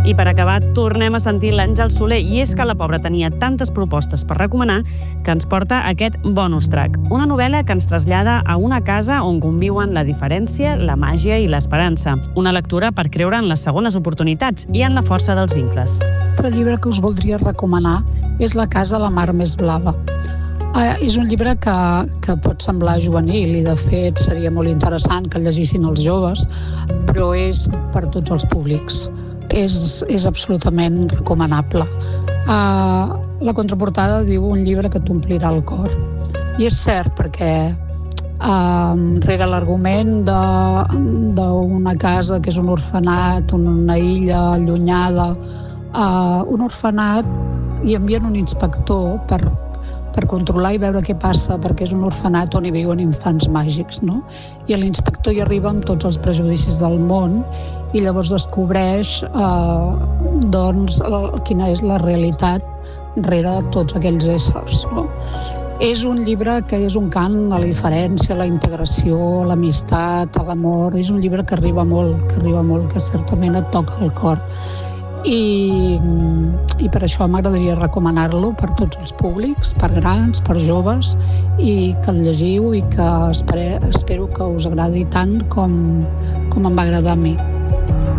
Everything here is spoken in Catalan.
I per acabar, tornem a sentir l'Àngel Soler, i és que la pobra tenia tantes propostes per recomanar que ens porta aquest bonus track, una novel·la que ens trasllada a una casa on conviuen la diferència, la màgia i l'esperança. Una lectura per creure en les segones oportunitats i en la força dels vincles. El llibre que us voldria recomanar és La casa a la mar més blava. És un llibre que pot semblar juvenil i de fet seria molt interessant que el llegissin els joves, però és per tots els públics. És absolutament recomanable. La contraportada diu un llibre que t'omplirà el cor. I és cert perquè rere l'argument d'una casa que és un orfenat, una illa allunyada, un orfenat, hi envien un inspector per controlar i veure què passa, perquè és un orfenat on hi viuen infants màgics, no? I l'inspector hi arriba amb tots els prejudicis del món i llavors descobreix quina és la realitat rere tots aquells éssers, no? És un llibre que és un cant a la diferència, a la integració, a l'amistat, a l'amor. És un llibre que arriba molt, que certament et toca el cor. I per això m'agradaria recomanar-lo per tots els públics, per grans, per joves, i que el llegiu i que espero que us agradi tant com em va agradar a mi.